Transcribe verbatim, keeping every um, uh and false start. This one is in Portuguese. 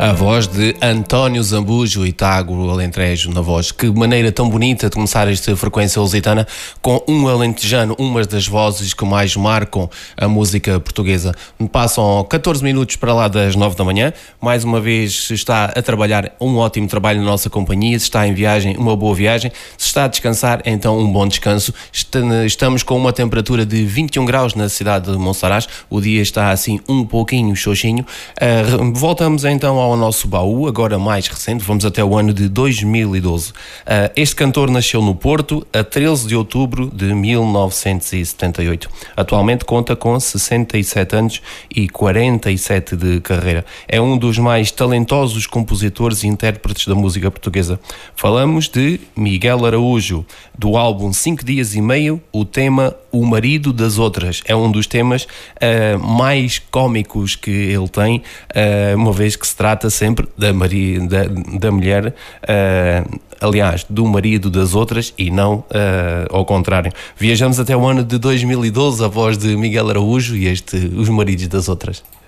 A voz de António Zambujo e Tago Alentejo na voz. Que maneira tão bonita de começar esta frequência lusitana com um alentejano, uma das vozes que mais marcam a música portuguesa. Passam catorze minutos para lá das nove da manhã. Mais uma vez está a trabalhar, um ótimo trabalho na nossa companhia. Se está em viagem, uma boa viagem. Se está a descansar, então um bom descanso. Estamos com uma temperatura de vinte e um graus na cidade de Monsaraz. O dia está assim um pouquinho xoxinho. Uh, voltamos então ao nosso baú, agora mais recente, vamos até o ano de dois mil e doze. Uh, este cantor nasceu no Porto a treze de outubro de mil novecentos e setenta e oito. Atualmente conta com sessenta e sete anos e quarenta e sete de carreira. É um dos mais talentosos compositores e intérpretes da música portuguesa. Falamos de Miguel Araújo, do álbum Cinco Dias e Meio, o tema O Marido das Outras. É um dos temas uh, mais cómicos que ele tem, uh, uma vez que se trata sempre da, Maria, da, da mulher, uh, aliás, do marido das outras e não uh, ao contrário. Viajamos até o ano de dois mil e doze, a voz de Miguel Araújo e este Os Maridos das Outras.